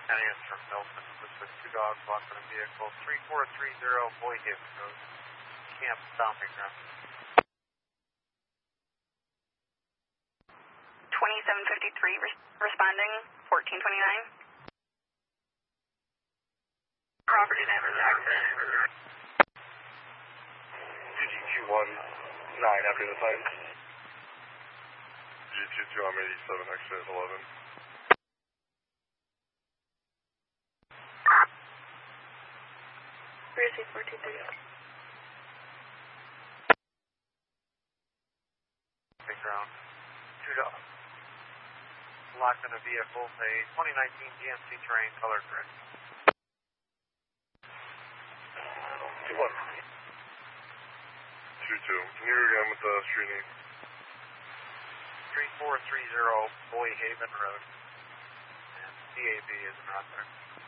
County from Milton. This is 2 dogs locked in a vehicle. 3430 Boyhaven Road. Camp Stomping Ground. 2753 responding. 1429. Property damage accident. GG219 after the time. GG2, I'm 87, exit 11. Brucey 423. Ground. 2 dogs. Locked in a vehicle. A 2019 GMC Terrain, color gray. 2-1. 2-2. Can you again with the street name? 3430 Boyhaven Road. And DAB is not there.